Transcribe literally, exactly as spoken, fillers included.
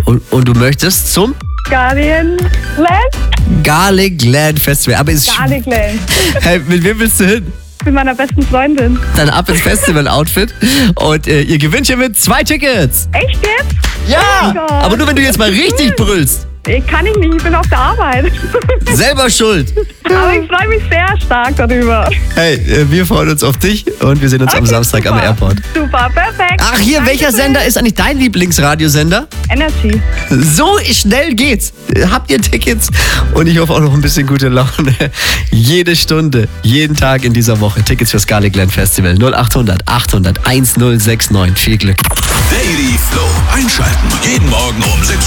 Und, und du möchtest zum Garlic Land? Garlic Land Festival. Aber ist Garlic Land. Hey, mit wem willst du hin? Mit meiner besten Freundin. Dann ab ins Festival-Outfit. Und äh, ihr gewinnt hiermit zwei Tickets. Echt jetzt? Ja, Oh mein Gott. aber nur wenn du jetzt mal richtig brüllst. Ich kann ich nicht, ich bin auf der Arbeit. Selber schuld. Aber ich freue mich sehr stark darüber. Hey, äh, wir freuen uns auf dich und wir sehen uns am Okay, Samstag super. am Airport. Super, perfekt. Ach, hier, welcher Dankeschön. Sender ist eigentlich dein Lieblingsradiosender? Energy. So schnell geht's. Habt ihr Tickets? Und ich hoffe auch noch ein bisschen gute Laune. Jede Stunde, jeden Tag in dieser Woche. Tickets fürs Garlic Land Festival. null acht hundert achthundert1069. Viel Glück. Daily Flow. Einschalten. Jeden Morgen um sechs Uhr.